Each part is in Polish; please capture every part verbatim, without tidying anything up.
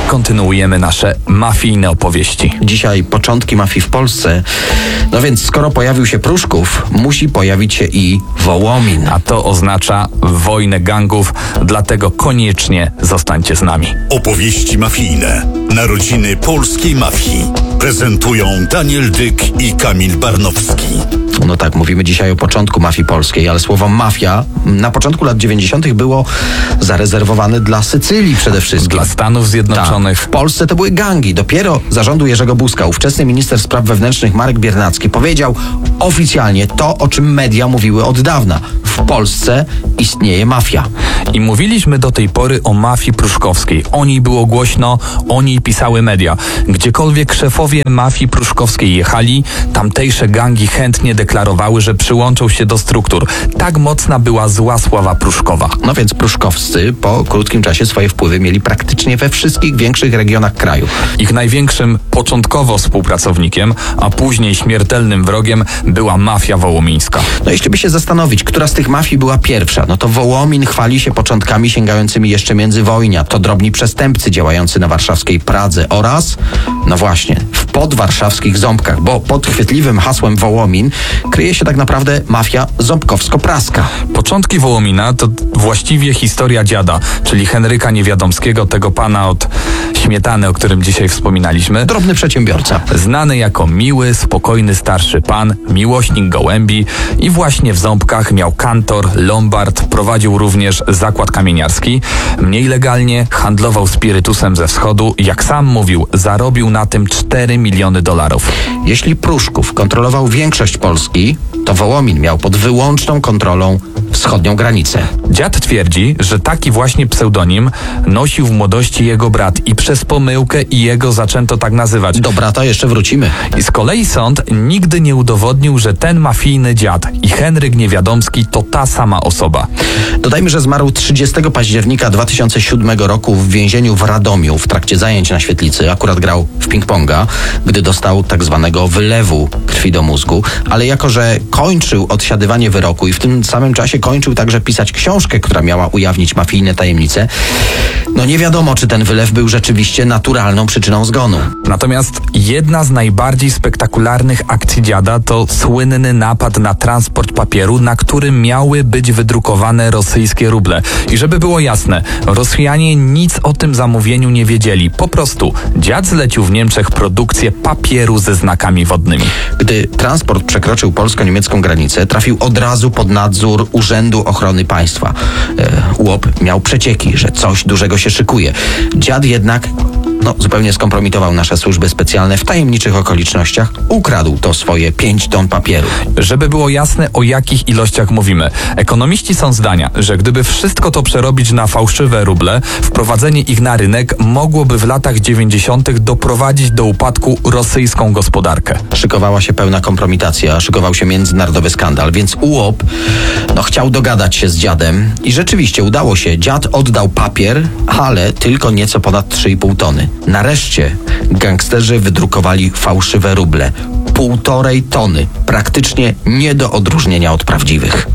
kontynuujemy nasze mafijne opowieści. Dzisiaj początki mafii w Polsce. No więc skoro pojawił się Pruszków, musi pojawić się i Wołomin. A to oznacza wojnę gangów, dlatego koniecznie zostańcie z nami. Opowieści mafijne. Narodziny polskiej mafii. Prezentują Daniel Dyk i Kamil Barnowski. No tak, mówimy dzisiaj o początku mafii polskiej, ale słowo mafia na początku lat dziewięćdziesiątych było zarezerwowane dla Sycylii przede wszystkim. Dla Stanów Zjednoczonych. Tak. W Polsce to były gangi. Dopiero za rządu Jerzego Buzka ówczesny minister spraw wewnętrznych Marek Biernacki powiedział oficjalnie to, o czym media mówiły od dawna. W Polsce istnieje mafia. I mówiliśmy do tej pory o mafii pruszkowskiej. O niej było głośno, o niej pisały media. Gdziekolwiek szefowie mafii pruszkowskiej jechali, tamtejsze gangi chętnie deklarowały, że przyłączą się do struktur. Tak mocna była zła sława Pruszkowa. No więc pruszkowscy po krótkim czasie swoje wpływy mieli praktycznie we wszystkich większych regionach kraju. Ich największym początkowo współpracownikiem, a później śmiertelnym wrogiem była mafia wołomińska. No jeśli by się zastanowić, która z tych mafii była pierwsza, no to Wołomin chwali się początkami sięgającymi jeszcze międzywojnia. To drobni przestępcy działający na warszawskiej Pradze oraz, no właśnie, w podwarszawskich Ząbkach, bo pod chwytliwym hasłem Wołomin kryje się tak naprawdę mafia ząbkowsko-praska. Początki Wołomina to właściwie historia dziada, czyli Henryka Niewiadomskiego, tego pana od śmietany, o którym dzisiaj wspominaliśmy. Drobny przedsiębiorca. Znany jako miły, spokojny starszy pan, miłośnik gołębi i właśnie w Ząbkach miał kantor, lombard, prowadził również zakład kamieniarski. Mniej legalnie handlował spirytusem ze wschodu. Jak sam mówił, zarobił na tym cztery miliony dolarów. Jeśli Pruszków kontrolował większość Polski, to Wołomin miał pod wyłączną kontrolą wschodnią granicę. Dziad twierdzi, że taki właśnie pseudonim nosił w młodości jego brat i przez pomyłkę i jego zaczęto tak nazywać. Do brata jeszcze wrócimy. I z kolei sąd nigdy nie udowodnił, że ten mafijny dziad i Henryk Niewiadomski to ta sama osoba. Dodajmy, że zmarł trzydziestego października dwa tysiące siódmego roku w więzieniu w Radomiu w trakcie zajęć na świetlicy. Akurat grał w ping-ponga, gdy dostał tak zwanego wylewu krwi do mózgu, ale jako że kończył odsiadywanie wyroku i w tym samym czasie kończył także pisać książkę, która miała ujawnić mafijne tajemnice, no nie wiadomo, czy ten wylew był rzeczywiście naturalną przyczyną zgonu. Natomiast jedna z najbardziej spektakularnych akcji dziada to słynny napad na transport papieru, na którym miały być wydrukowane rosyjskie ruble. I żeby było jasne, Rosjanie nic o tym zamówieniu nie wiedzieli. Po prostu dziad zlecił w Niemczech produkcję papieru ze znakami wodnymi. Gdy transport przekroczył polsko-niemiecką granicę, trafił od razu pod nadzór Urzędu Ochrony Państwa. E, Łop miał przecieki, że coś dużego się szykuje. Dziad jednak no, zupełnie skompromitował nasze służby specjalne. W tajemniczych okolicznościach ukradł to swoje pięć ton papieru. Żeby było jasne, o jakich ilościach mówimy. Ekonomiści są zdania, że gdyby wszystko to przerobić na fałszywe ruble, wprowadzenie ich na rynek mogłoby w latach dziewięćdziesiątych doprowadzić do upadku rosyjską gospodarkę. Szykowała się pełna kompromitacja, szykował się międzynarodowy skandal, więc Łop no, chciał dogadać się z dziadem i rzeczywiście udało się. Dziad oddał papier, ale tylko nieco ponad trzy i pół tony. Nareszcie gangsterzy wydrukowali fałszywe ruble. Półtorej tony. Praktycznie nie do odróżnienia od prawdziwych.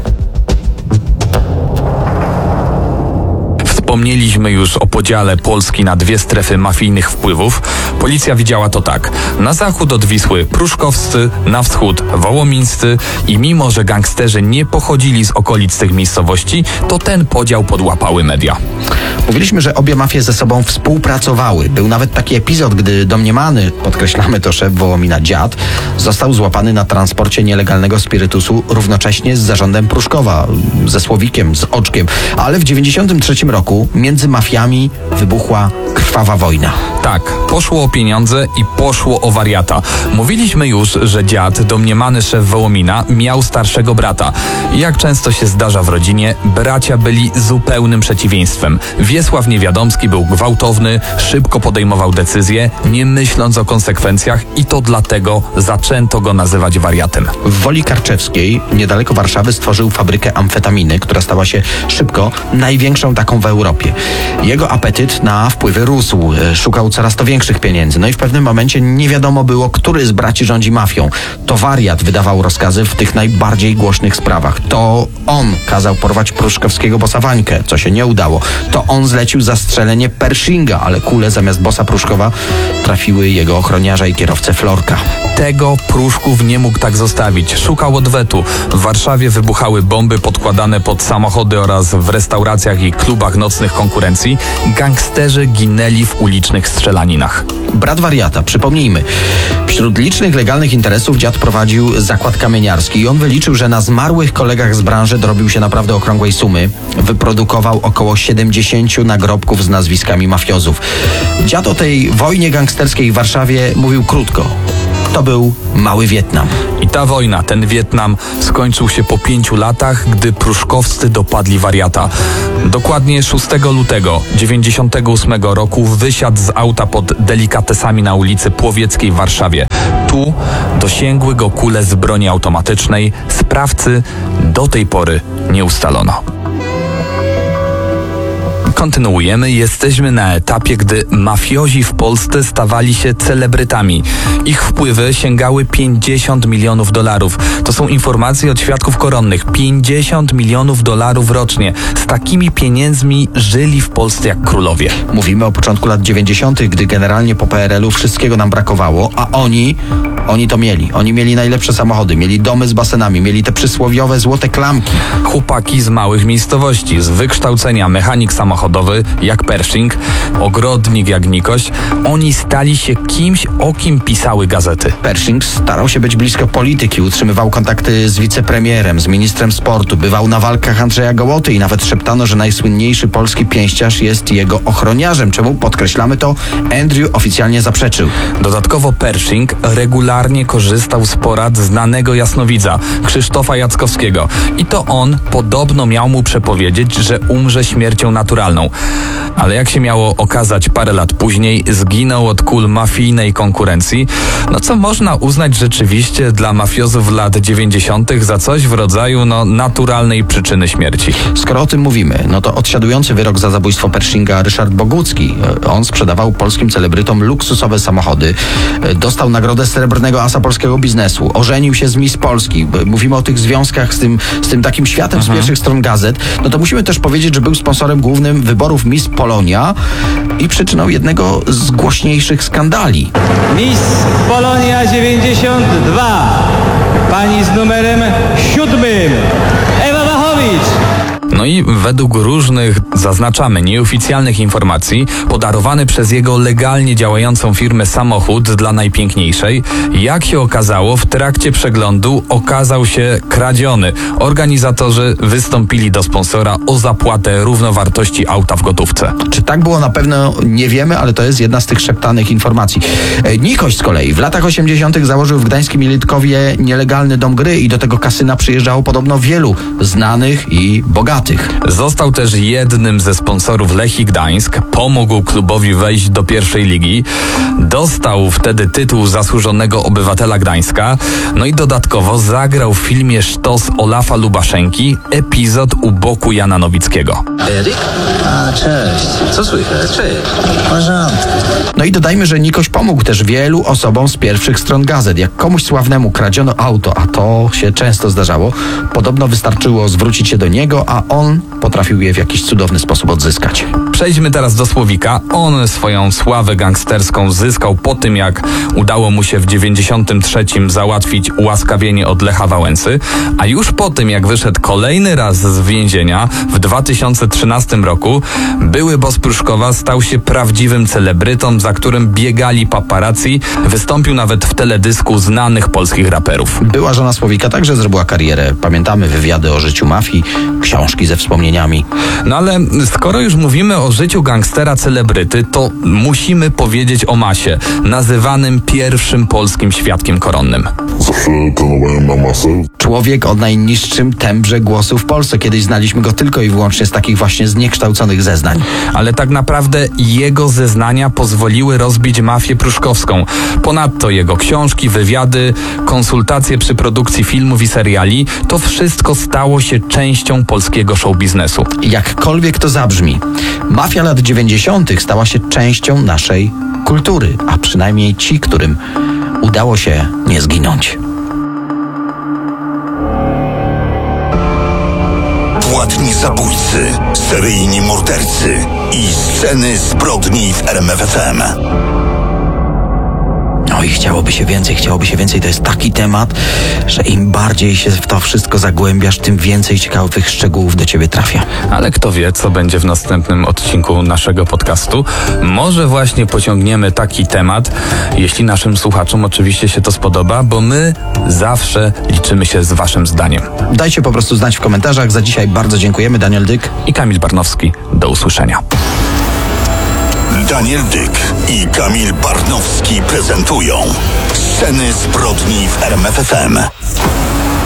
Wspomnieliśmy już o podziale Polski na dwie strefy mafijnych wpływów. Policja widziała to tak. Na zachód od Wisły pruszkowscy, na wschód wołomińscy i mimo, że gangsterzy nie pochodzili z okolic tych miejscowości, to ten podział podłapały media. Mówiliśmy, że obie mafie ze sobą współpracowały. Był nawet taki epizod, gdy domniemany, podkreślamy to szef Wołomina dziad, został złapany na transporcie nielegalnego spirytusu równocześnie z zarządem Pruszkowa, ze Słowikiem, z Oczkiem. Ale w dziewięćdziesiątym trzecim roku między mafiami wybuchła krwawa wojna. Tak, poszło o pieniądze i poszło o wariata. Mówiliśmy już, że dziad, domniemany szef Wołomina, miał starszego brata. I jak często się zdarza w rodzinie, bracia byli zupełnym przeciwieństwem. Wiesław Niewiadomski był gwałtowny, szybko podejmował decyzje, nie myśląc o konsekwencjach i to dlatego zaczęto go nazywać wariatem. W Woli Karczewskiej, niedaleko Warszawy, stworzył fabrykę amfetaminy, która stała się szybko największą taką w Europie. Jego apetyt na wpływy rósł. rósł, szukał coraz to większych pieniędzy. No i w pewnym momencie nie wiadomo było, który z braci rządzi mafią. To wariat wydawał rozkazy w tych najbardziej głośnych sprawach. To on kazał porwać pruszkowskiego bossa Wańkę, co się nie udało. To on zlecił zastrzelenie Pershinga, ale kule zamiast bossa Pruszkowa trafiły jego ochroniarza i kierowcę Florka. Tego Pruszków nie mógł tak zostawić. Szukał odwetu. W Warszawie wybuchały bomby podkładane pod samochody oraz w restauracjach i klubach nocnych konkurencji. Gangsterzy ginęli w ulicznych strzelaninach. Brat wariata, przypomnijmy. Wśród licznych legalnych interesów dziad prowadził zakład kamieniarski i on wyliczył, że na zmarłych kolegach z branży dorobił się naprawdę okrągłej sumy. Wyprodukował około siedemdziesięciu nagrobków z nazwiskami mafiozów. Dziad o tej wojnie gangsterskiej w Warszawie mówił krótko. To był Mały Wietnam. I ta wojna, ten Wietnam skończył się po pięciu latach, gdy pruszkowscy dopadli wariata. Dokładnie szóstego lutego dziewięćdziesiątego ósmego roku wysiadł z auta pod delikatesami na ulicy Płowieckiej w Warszawie. Tu dosięgły go kule z broni automatycznej. Sprawcy do tej pory nie ustalono. Kontynuujemy. Jesteśmy na etapie, gdy mafiozi w Polsce stawali się celebrytami. Ich wpływy sięgały pięćdziesiąt milionów dolarów. To są informacje od świadków koronnych. pięćdziesiąt milionów dolarów rocznie. Z takimi pieniędzmi żyli w Polsce jak królowie. Mówimy o początku lat dziewięćdziesiątych, gdy generalnie po P R L u wszystkiego nam brakowało, a oni, oni to mieli. Oni mieli najlepsze samochody, mieli domy z basenami, mieli te przysłowiowe złote klamki. Chłopaki z małych miejscowości, z wykształcenia mechanik samochodowy jak Pershing, ogrodnik jak Nikoś, oni stali się kimś, o kim pisały gazety. Pershing starał się być blisko polityki, utrzymywał kontakty z wicepremierem, z ministrem sportu, bywał na walkach Andrzeja Gołoty i nawet szeptano, że najsłynniejszy polski pięściarz jest jego ochroniarzem, czemu, podkreślamy to, Andrew oficjalnie zaprzeczył. Dodatkowo Pershing regularnie korzystał z porad znanego jasnowidza, Krzysztofa Jackowskiego. I to on podobno miał mu przepowiedzieć, że umrze śmiercią naturalną. Ale jak się miało okazać parę lat później, zginął od kul mafijnej konkurencji, no co można uznać rzeczywiście dla mafiozów lat dziewięćdziesiątych za coś w rodzaju no naturalnej przyczyny śmierci. Skoro o tym mówimy, no to odsiadujący wyrok za zabójstwo Pershinga Ryszard Bogucki, on sprzedawał polskim celebrytom luksusowe samochody, dostał nagrodę Srebrnego Asa polskiego biznesu, ożenił się z Miss Polski. Mówimy o tych związkach z tym, z tym takim światem mhm. z pierwszych stron gazet. No to musimy też powiedzieć, że był sponsorem głównym wyborów Miss Polonia i przyczyną jednego z głośniejszych skandali. Miss Polonia dziewięćdziesiąt dwa, pani z numerem siódmym, Ewa Wachowicz. No i według różnych, zaznaczamy, nieoficjalnych informacji, podarowany przez jego legalnie działającą firmę samochód dla najpiękniejszej, jak się okazało, w trakcie przeglądu okazał się kradziony. Organizatorzy wystąpili do sponsora o zapłatę równowartości auta w gotówce. Czy tak było na pewno, nie wiemy, ale to jest jedna z tych szeptanych informacji. Nikoś z kolei w latach osiemdziesiątych założył w gdańskim Jelitkowie nielegalny dom gry i do tego kasyna przyjeżdżało podobno wielu znanych i bogatych. Został też jednym ze sponsorów Lechii Gdańsk, pomógł klubowi wejść do pierwszej ligi, dostał wtedy tytuł zasłużonego obywatela Gdańska, no i dodatkowo zagrał w filmie Sztos Olafa Lubaszenki epizod u boku Jana Nowickiego. Eryk? A, cześć. Co słychać? Cześć. W porządku. No i dodajmy, że Nikoś pomógł też wielu osobom z pierwszych stron gazet. Jak komuś sławnemu kradziono auto, a to się często zdarzało, podobno wystarczyło zwrócić się do niego, a on potrafił je w jakiś cudowny sposób odzyskać. Przejdźmy teraz do Słowika. On swoją sławę gangsterską zyskał po tym, jak udało mu się w dziewięćdziesiątym trzecim załatwić ułaskawienie od Lecha Wałęsy, a już po tym, jak wyszedł kolejny raz z więzienia w dwa tysiące trzynastym roku, były boss Pruszkowa stał się prawdziwym celebrytą, za którym biegali paparazzi, wystąpił nawet w teledysku znanych polskich raperów. Była żona Słowika także zrobiła karierę. Pamiętamy wywiady o życiu mafii, książki ze wspomnieniami. No ale skoro już mówimy o życiu gangstera celebryty, to musimy powiedzieć o Masie, nazywanym pierwszym polskim świadkiem koronnym. Zawsze trenowałem na masę. Człowiek o najniższym tembrze głosu w Polsce. Kiedyś znaliśmy go tylko i wyłącznie z takich właśnie zniekształconych zeznań. Ale tak naprawdę jego zeznania pozwoliły rozbić mafię pruszkowską. Ponadto jego książki, wywiady, konsultacje przy produkcji filmów i seriali, to wszystko stało się częścią polskiego show biznesu. Jakkolwiek to zabrzmi, mafia lat dziewięćdziesiątych stała się częścią naszej kultury, a przynajmniej ci, którym udało się nie zginąć. Płatni zabójcy, seryjni mordercy i sceny zbrodni w R M F F M. No i chciałoby się więcej, chciałoby się więcej. To jest taki temat, że im bardziej się w to wszystko zagłębiasz, tym więcej ciekawych szczegółów do ciebie trafia. Ale kto wie, co będzie w następnym odcinku naszego podcastu. Może właśnie pociągniemy taki temat, jeśli naszym słuchaczom oczywiście się to spodoba, bo my zawsze liczymy się z waszym zdaniem. Dajcie po prostu znać w komentarzach. Za dzisiaj bardzo dziękujemy. Daniel Dyk i Kamil Barnowski. Do usłyszenia. Daniel Dyk i Kamil Barnowski prezentują Sceny zbrodni w R M F F M.